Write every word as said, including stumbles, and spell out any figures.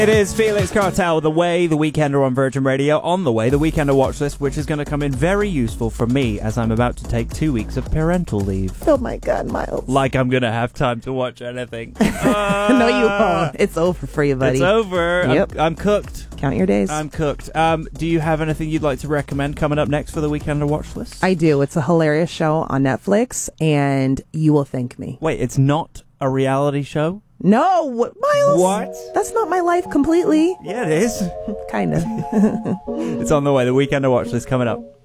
It is Felix Cartel, The Way, The Weekender on Virgin Radio. On The Way, The Weekender watch list, which is going to come in very useful for me as I'm about to take two weeks of parental leave. Oh my God, Miles. Like I'm going to have time to watch anything. Uh, no, you won't. It's over for you, buddy. It's over. Yep. I'm, I'm cooked. Count your days. I'm cooked. Um, do you have anything you'd like to recommend coming up next for the Weekender watch list? I do. It's a hilarious show on Netflix, and you will thank me. Wait, it's not a reality show? No, Miles. What? That's not my life completely. Yeah, it is. Kind of. It's On The Way, the Weekender watch list coming up.